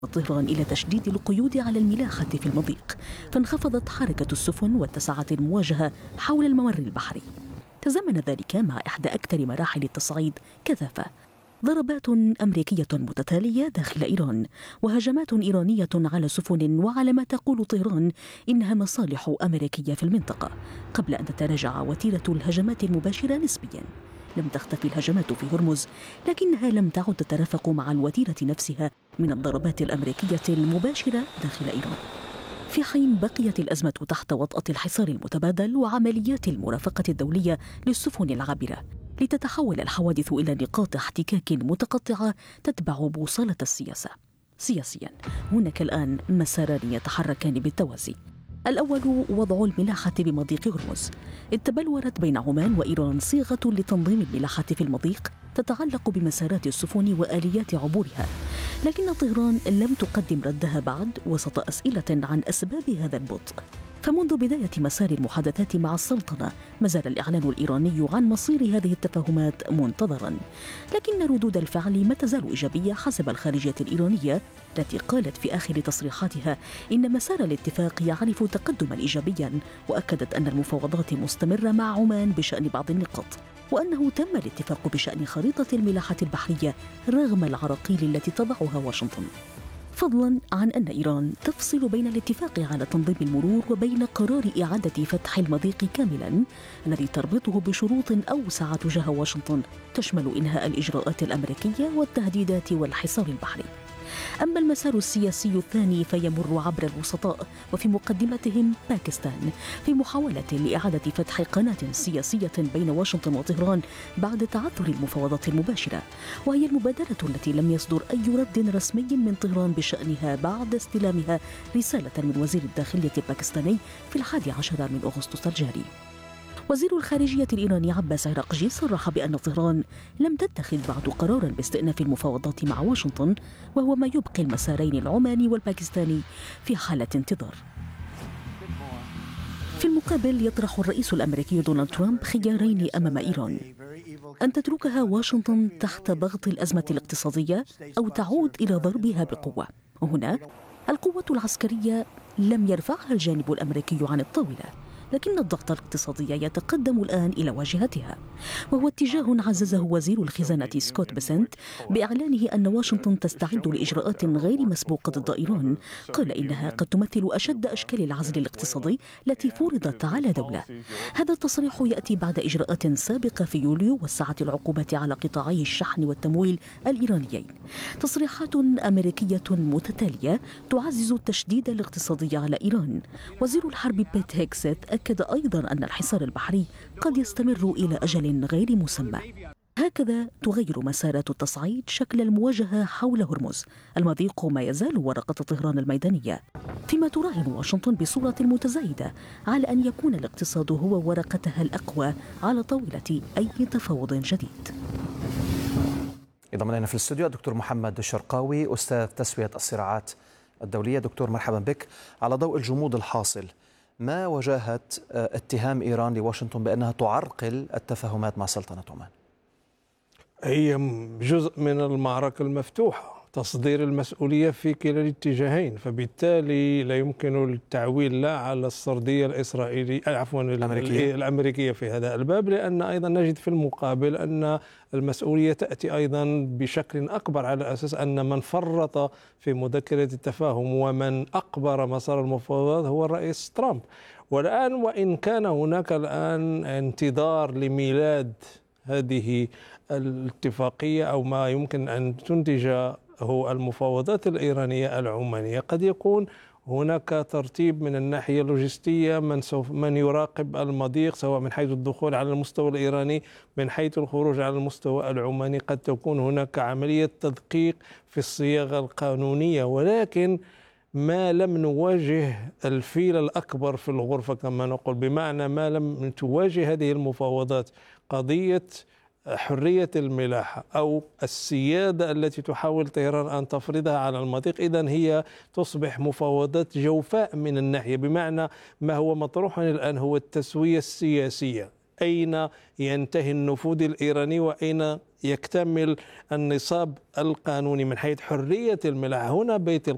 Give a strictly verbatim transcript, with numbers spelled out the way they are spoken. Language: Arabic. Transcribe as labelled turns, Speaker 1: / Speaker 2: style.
Speaker 1: طهران إلى تشديد القيود على الملاحة في المضيق، فانخفضت حركة السفن واتسعت المواجهة حول الممر البحري. تزامن ذلك مع إحدى أكثر مراحل التصعيد كثافة، ضربات أمريكية متتالية داخل إيران، وهجمات إيرانية على سفن وعلى ما تقول طهران إنها مصالح أمريكية في المنطقة، قبل أن تتراجع وتيرة الهجمات المباشرة نسبياً. لم تختفي الهجمات في هرمز، لكنها لم تعد تترافق مع الوتيرة نفسها من الضربات الأمريكية المباشرة داخل إيران، في حين بقيت الأزمة تحت وطأة الحصار المتبادل وعمليات المرافقة الدولية للسفن العابرة، لتتحول الحوادث إلى نقاط احتكاك متقطعة تتبع بوصلة السياسة. سياسياً هناك الآن مساران يتحركان بالتوازي. الأول وضع الملاحة بمضيق هرمز. تبلورت بين عمان وإيران صيغة لتنظيم الملاحة في المضيق تتعلق بمسارات السفن وآليات عبورها، لكن طهران لم تقدم ردها بعد وسط أسئلة عن أسباب هذا البطء. فمنذ بداية مسار المحادثات مع السلطنة ما زال الإعلان الإيراني عن مصير هذه التفاهمات منتظرا، لكن ردود الفعل ما تزال إيجابية حسب الخارجية الإيرانية، التي قالت في آخر تصريحاتها إن مسار الاتفاق يعرف تقدما إيجابيا، وأكدت أن المفاوضات مستمرة مع عمان بشأن بعض النقاط، وأنه تم الاتفاق بشأن خريطة الملاحة البحرية رغم العراقيل التي تضعها واشنطن، فضلا عن أن إيران تفصل بين الاتفاق على تنظيم المرور وبين قرار إعادة فتح المضيق كاملا، الذي تربطه بشروط أوسع تجاه واشنطن تشمل إنهاء الإجراءات الأمريكية والتهديدات والحصار البحري. أما المسار السياسي الثاني فيمر عبر الوسطاء، وفي مقدمتهم باكستان، في محاولة لإعادة فتح قناة سياسية بين واشنطن وطهران بعد تعثر المفاوضات المباشرة، وهي المبادرة التي لم يصدر أي رد رسمي من طهران بشأنها بعد استلامها رسالة من وزير الداخلية الباكستاني في الحادي عشر من أغسطس الجاري. وزير الخارجية الإيراني عباس عراقجي صرح بأن طهران لم تتخذ بعد قرارا باستئناف المفاوضات مع واشنطن، وهو ما يبقي المسارين العماني والباكستاني في حالة انتظار. في المقابل يطرح الرئيس الأمريكي دونالد ترامب خيارين أمام إيران: أن تتركها واشنطن تحت ضغط الأزمة الاقتصادية أو تعود إلى ضربها بقوة. وهنا القوة العسكرية لم يرفعها الجانب الأمريكي عن الطاولة، لكن الضغط الاقتصادي يتقدم الآن إلى واجهتها، وهو اتجاه عززه وزير الخزانة سكوت بيسنت بإعلانه أن واشنطن تستعد لإجراءات غير مسبوقة ضد إيران. قال إنها قد تمثل أشد أشكال العزل الاقتصادي التي فرضت على دولة. هذا التصريح يأتي بعد إجراءات سابقة في يوليو وسعت العقوبات على قطاعي الشحن والتمويل الإيرانيين. تصريحات أمريكية متتالية تعزز التشديد الاقتصادي على إيران. وزير الحرب بيت هيكست أكد أيضا أن الحصار البحري قد يستمر إلى أجل غير مسمى. هكذا تغير مسارات التصعيد شكل المواجهة حول هرمز. المضيق ما يزال ورقة طهران الميدانية، فيما تراهن واشنطن بصورة متزايدة على أن يكون الاقتصاد هو ورقتها الأقوى على طاولة أي تفاوض جديد.
Speaker 2: انضم الينا في الاستوديو الدكتور محمد الشرقاوي، أستاذ تسوية الصراعات الدولية. دكتور مرحبا بك. على ضوء الجمود الحاصل، ما وجاهة اتهام إيران لواشنطن بأنها تعرقل التفاهمات مع سلطنة عمان؟
Speaker 3: هي جزء من المعركة المفتوحة، تصدير المسؤولية في كلا الاتجاهين، فبالتالي لا يمكن التعويل لا على السردية الإسرائيلية عفوا الأمريكية. الأمريكية في هذا الباب، لأن أيضا نجد في المقابل أن المسؤولية تأتي أيضا بشكل أكبر، على أساس أن من فرط في مذكرة التفاهم ومن أقبر مسار المفاوضات هو الرئيس ترامب. والآن وإن كان هناك الآن انتظار لميلاد هذه الاتفاقية أو ما يمكن أن تنتج هو المفاوضات الإيرانية العمانية، قد يكون هناك ترتيب من الناحية اللوجستية، من سوف من يراقب المضيق سواء من حيث الدخول على المستوى الإيراني، من حيث الخروج على المستوى العماني. قد تكون هناك عملية تدقيق في الصياغة القانونية، ولكن ما لم نواجه الفيل الأكبر في الغرفة كما نقول، بمعنى ما لم تواجه هذه المفاوضات قضية حرية الملاحة أو السيادة التي تحاول طهران أن تفرضها على المضيق، إذن هي تصبح مفاوضات جوفاء من الناحية، بمعنى ما هو مطروح الآن هو التسوية السياسية. أين ينتهي النفوذ الإيراني وأين يكتمل النصاب القانوني من حيث حرية الملاحة؟ هنا بيت